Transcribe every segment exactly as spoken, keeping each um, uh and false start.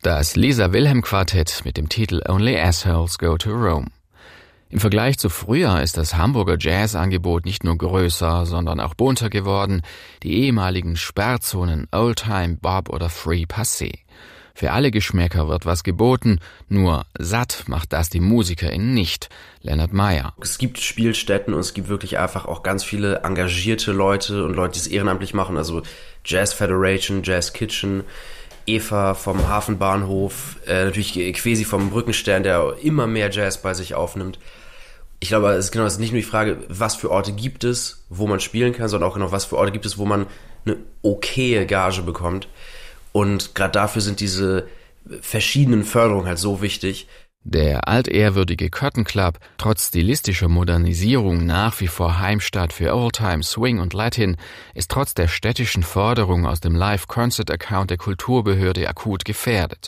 Das Lisa Wilhelm Quartett mit dem Titel Only Assholes Go to Rome. Im Vergleich zu früher ist das Hamburger Jazzangebot nicht nur größer, sondern auch bunter geworden. Die ehemaligen Sperrzonen Oldtime, Bob oder Free passé. Für alle Geschmäcker wird was geboten, nur satt macht das die MusikerInnen nicht. Lennart Meyer. Es gibt Spielstätten und es gibt wirklich einfach auch ganz viele engagierte Leute und Leute, die es ehrenamtlich machen. Also Jazz Federation, Jazz Kitchen, Eva vom Hafenbahnhof, äh, natürlich Quesi vom Brückenstern, der immer mehr Jazz bei sich aufnimmt. Ich glaube, es ist genau, es ist nicht nur die Frage, was für Orte gibt es, wo man spielen kann, sondern auch genau, was für Orte gibt es, wo man eine okaye Gage bekommt. Und gerade dafür sind diese verschiedenen Förderungen halt so wichtig. Der altehrwürdige Curtain Club, trotz stilistischer Modernisierung nach wie vor Heimstatt für Oldtime, Swing und Latin, ist trotz der städtischen Förderung aus dem Live-Concert-Account der Kulturbehörde akut gefährdet.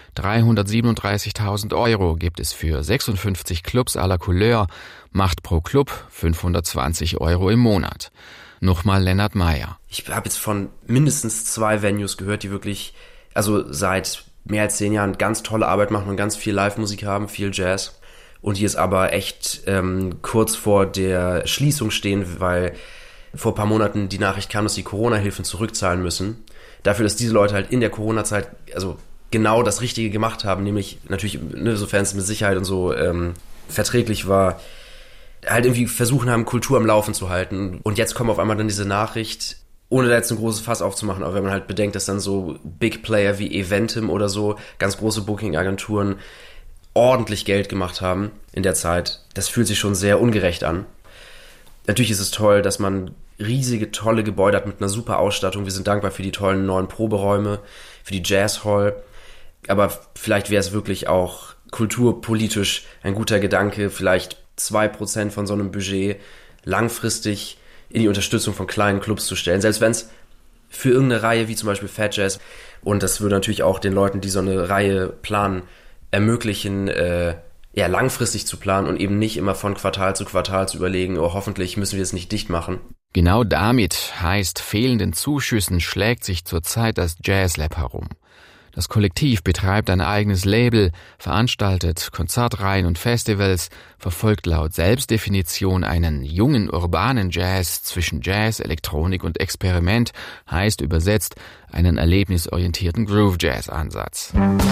dreihundertsiebenunddreißigtausend Euro gibt es für sechsundfünfzig Clubs à la Couleur, macht pro Club fünfhundertzwanzig Euro im Monat. Nochmal Lennart Meyer. Ich habe jetzt von mindestens zwei Venues gehört, die wirklich, also seit mehr als zehn Jahren ganz tolle Arbeit machen und ganz viel Live-Musik haben, viel Jazz. Und die jetzt aber echt ähm, kurz vor der Schließung stehen, weil vor ein paar Monaten die Nachricht kam, dass die Corona-Hilfen zurückzahlen müssen. Dafür, dass diese Leute halt in der Corona-Zeit also genau das Richtige gemacht haben, nämlich natürlich, ne, sofern es mit Sicherheit und so ähm, verträglich war, halt irgendwie versuchen haben, Kultur am Laufen zu halten. Und jetzt kommt auf einmal dann diese Nachricht, ohne da jetzt ein großes Fass aufzumachen, aber wenn man halt bedenkt, dass dann so Big Player wie Eventim oder so, ganz große Booking-Agenturen, ordentlich Geld gemacht haben in der Zeit, das fühlt sich schon sehr ungerecht an. Natürlich ist es toll, dass man riesige, tolle Gebäude hat mit einer super Ausstattung. Wir sind dankbar für die tollen neuen Proberäume, für die Jazz Hall. Aber vielleicht wäre es wirklich auch kulturpolitisch ein guter Gedanke, vielleicht zwei Prozent von so einem Budget langfristig in die Unterstützung von kleinen Clubs zu stellen, selbst wenn es für irgendeine Reihe wie zum Beispiel Fat Jazz, und das würde natürlich auch den Leuten, die so eine Reihe planen, ermöglichen, äh, ja, langfristig zu planen und eben nicht immer von Quartal zu Quartal zu überlegen, oh, hoffentlich müssen wir es nicht dicht machen. Genau damit, heißt fehlenden Zuschüssen, schlägt sich zurzeit das Jazz Lab herum. Das Kollektiv betreibt ein eigenes Label, veranstaltet Konzertreihen und Festivals, verfolgt laut Selbstdefinition einen jungen urbanen Jazz zwischen Jazz, Elektronik und Experiment, heißt übersetzt einen erlebnisorientierten Groove-Jazz-Ansatz.